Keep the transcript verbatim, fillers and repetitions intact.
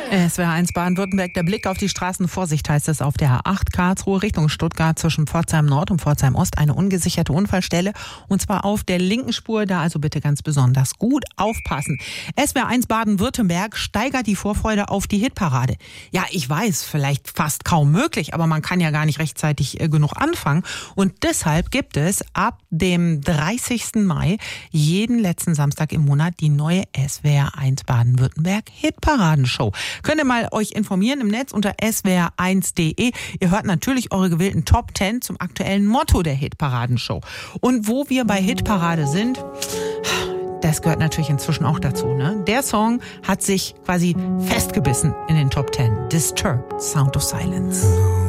S W R eins Baden-Württemberg, der Blick auf die Straßen. Vorsicht heißt es auf der A acht Karlsruhe Richtung Stuttgart zwischen Pforzheim Nord und Pforzheim Ost. Eine ungesicherte Unfallstelle und zwar auf der linken Spur. Da also bitte ganz besonders gut aufpassen. S W R eins Baden-Württemberg steigert die Vorfreude auf die Hitparade. Ja, ich weiß, vielleicht fast kaum möglich, aber man kann ja gar nicht rechtzeitig äh, genug anfangen. Und deshalb gibt es ab dem dreißigsten Mai jeden letzten Samstag im Monat die neue S W R eins Baden-Württemberg Hitparadenshow. Könnt ihr mal euch informieren im Netz unter s w r eins punkt d e. Ihr hört natürlich eure gewählten Top zehn zum aktuellen Motto der Hitparadenshow. Und wo wir bei Hitparade sind, das gehört natürlich inzwischen auch dazu, ne? Der Song hat sich quasi festgebissen in den Top zehn. Disturbed, Sound of Silence.